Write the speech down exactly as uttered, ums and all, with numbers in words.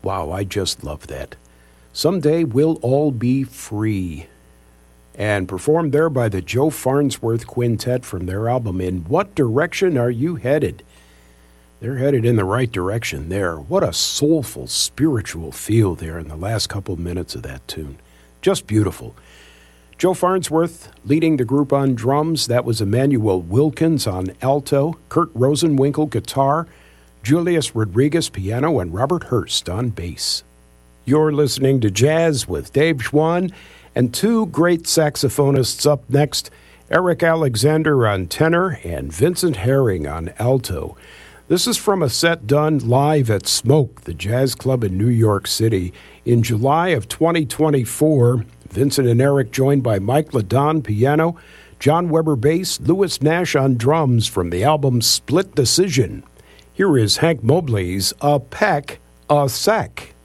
Wow, I just love that. Someday We'll All Be Free. And performed there by the Joe Farnsworth Quintet from their album In What Direction Are You Headed? They're headed in the right direction there. What a soulful, spiritual feel there in the last couple of minutes of that tune. Just beautiful. Joe Farnsworth leading the group on drums. That was Emmanuel Wilkins on alto, Kurt Rosenwinkel guitar, Julius Rodriguez piano, and Robert Hurst on bass. You're listening to Jazz with Dave Schwann, and two great saxophonists up next, Eric Alexander on tenor and Vincent Herring on alto. This is from a set done live at Smoke, the jazz club in New York City. In July of twenty twenty-four, Vincent and Eric joined by Mike LaDon piano, John Weber bass, Louis Nash on drums from the album Split Decision. Here is Hank Mobley's A Peck, A Sack.